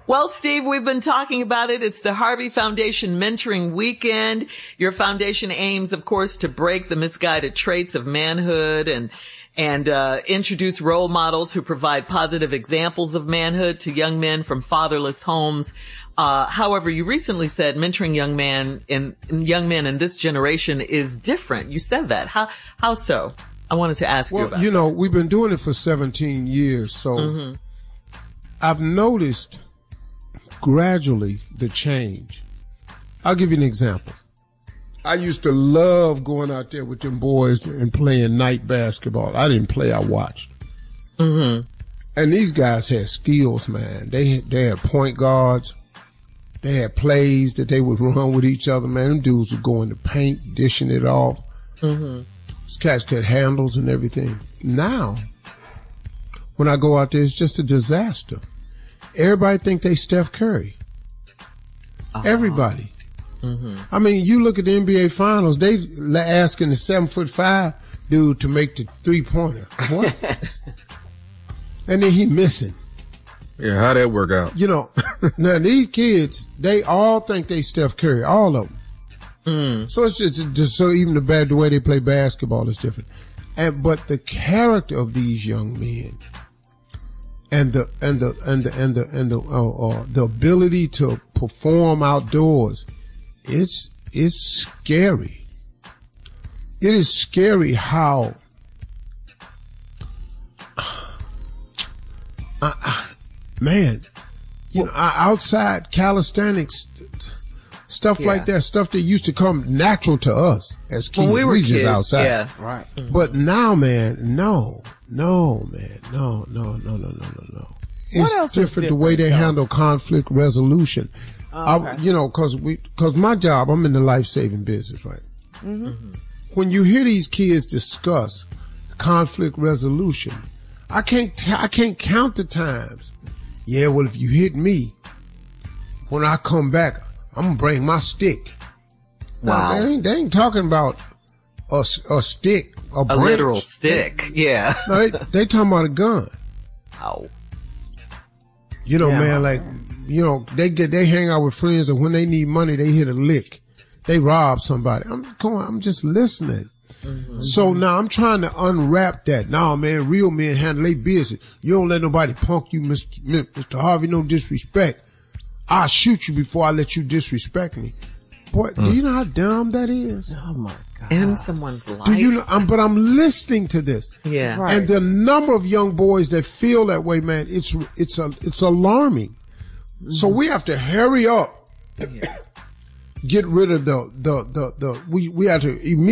Well, Steve, we've been talking about it. It's the Harvey Foundation Mentoring Weekend. Your foundation aims, of course, to break the misguided traits of manhood and introduce role models who provide positive examples of manhood to young men from fatherless homes. However, you recently said mentoring young men in this generation is different. You said that. How so? I wanted to ask you about that. Well, we've been doing it for 17 years, so I've noticed gradually the change. I'll give you an example. I used to love going out there with them boys and playing night basketball. I didn't play, I watched. And these guys had skills, man. They had point guards. They had plays that they would run with each other, man. Them dudes would go in the paint, dishing it off. These cats could handles and everything. Now, when I go out there, it's just a disaster. Everybody think they Steph Curry. Everybody. I mean, you look at the NBA Finals, they asking the 7'5" dude to make the 3-pointer. What? And then he missing. Yeah, how'd that work out? Now these kids, they all think they Steph Curry, all of them. So it's just so even the way they play basketball is different. But the character of these young men and the ability to perform outdoors, it's scary. It is scary how man, outside calisthenics, stuff like that, stuff that used to come natural to us as kids. When we were just kids, outside. yeah. Right. But now, man, no. It's different the way they handle conflict resolution. Cause my job, I'm in the life-saving business, right? When you hear these kids discuss conflict resolution, I can't count the times. Yeah, well, if you hit me, when I come back, I'm gonna bring my stick. Wow. No, they ain't talking about a stick, a branch. Literal stick. Yeah. No, they talking about a gun. Ow. Man, like, they hang out with friends, and when they need money, they hit a lick. They rob somebody. I'm just listening. So now I'm trying to unwrap that. Nah, man, real men handle their business. You don't let nobody punk you, Mr. Harvey, no disrespect. I'll shoot you before I let you disrespect me. Boy, do you know how dumb that is? Oh my God. In someone's life. Do you know? But I'm listening to this. Yeah. Right. And the number of young boys that feel that way, man, it's alarming. So we have to hurry up. Get rid of we have to immediately